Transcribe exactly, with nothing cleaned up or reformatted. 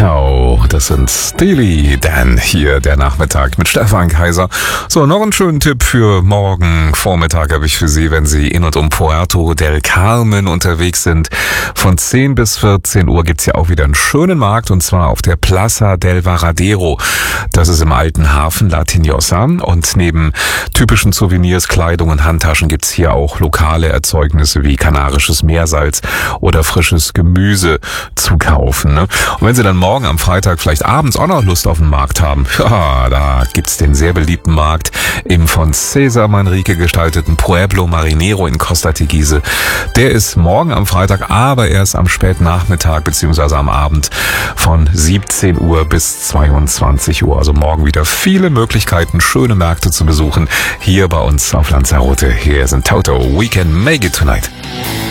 Ciao, das sind Steely Dan hier, der Nachmittag mit Stefan Kaiser. So, noch einen schönen Tipp für morgen Vormittag habe ich für Sie, wenn Sie in und um Puerto del Carmen unterwegs sind. Von zehn bis vierzehn Uhr gibt's ja auch wieder einen schönen Markt, und zwar auf der Plaza del Varadero. Das ist im alten Hafen La Tiñosa, und neben typischen Souvenirs, Kleidung und Handtaschen gibt's hier auch lokale Erzeugnisse wie kanarisches Meersalz oder frisches Gemüse zu kaufen. Ne? Und wenn Sie dann morgen am Freitag vielleicht abends auch noch Lust auf den Markt haben, ja, da gibt's den sehr beliebten Markt im von César Manrique gestalteten Pueblo Marinero in Costa Teguise. Der ist morgen am Freitag, aber erst am späten Nachmittag bzw. am Abend von siebzehn Uhr bis zweiundzwanzig Uhr. Also morgen wieder viele Möglichkeiten, schöne Märkte zu besuchen. Hier bei uns auf Lanzarote. Hier sind Toto. We can make it tonight.